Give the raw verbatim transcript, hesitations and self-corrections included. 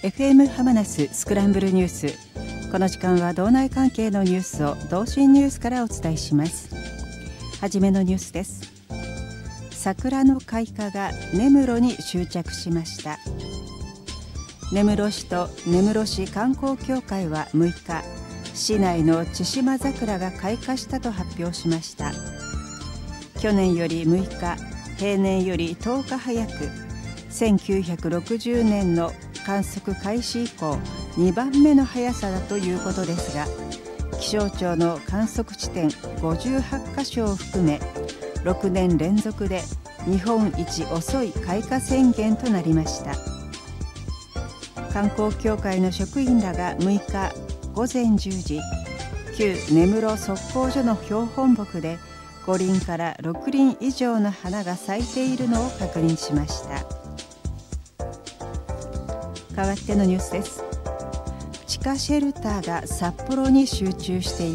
エフエム ハマナススクランブルニュース。この時間は道内関係のニュースを同心ニュースからお伝えします。はじめのニュースです。桜の開花が根室に終着しました。根室市と根室市観光協会はむいか、市内の千島桜が開花したと発表しました。去年よりむいか、平年よりとおか早く、せんきゅうひゃくろくじゅうねんの観測開始以降にばんめの速さだということですが、気象庁の観測地点ごじゅうはちかしょを含めろくねん連続で日本一遅い開花宣言となりました。観光協会の職員らがむいかごぜんじゅうじ、旧根室測候所の標本木でごりんからろくりん以上の花が咲いているのを確認しました。代わってのニュースです。地下シェルターが札幌に集中してい